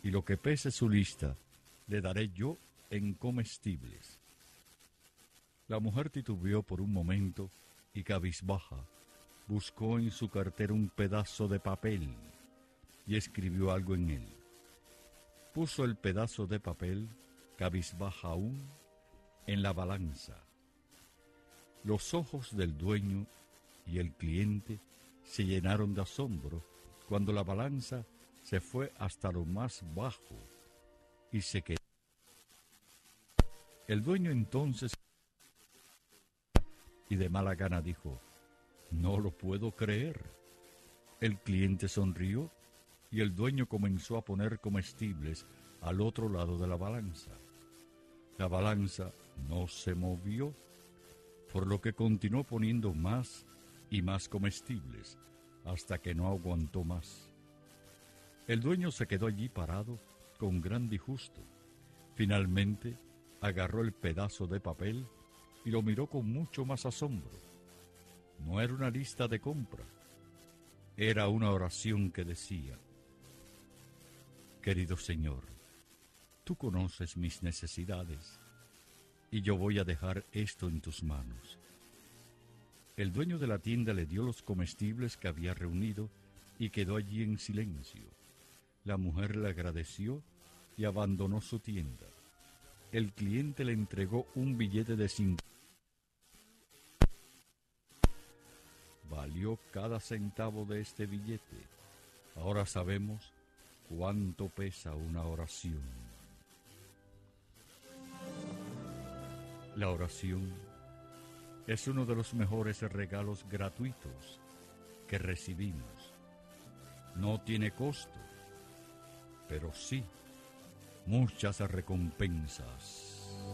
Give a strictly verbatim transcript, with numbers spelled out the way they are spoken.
y lo que pese su lista le daré yo en comestibles. La mujer titubeó por un momento y cabizbaja buscó en su cartera un pedazo de papel y escribió algo en él. Puso el pedazo de papel, cabizbaja aún, en la balanza. Los ojos del dueño y el cliente se llenaron de asombro cuando la balanza se fue hasta lo más bajo y se quedó. El dueño entonces y de mala gana dijo: «No lo puedo creer». El cliente sonrió y el dueño comenzó a poner comestibles al otro lado de la balanza. La balanza no se movió, por lo que continuó poniendo más y más comestibles, hasta que no aguantó más. El dueño se quedó allí parado con gran disgusto. Finalmente agarró el pedazo de papel y lo miró con mucho más asombro. No era una lista de compra, era una oración que decía: «Querido Señor, tú conoces mis necesidades y yo voy a dejar esto en tus manos». El dueño de la tienda le dio los comestibles que había reunido y quedó allí en silencio. La mujer le agradeció y abandonó su tienda. El cliente le entregó un billete de cincuenta. Valió cada centavo de este billete. Ahora sabemos cuánto pesa una oración. La oración es uno de los mejores regalos gratuitos que recibimos. No tiene costo, pero sí muchas recompensas.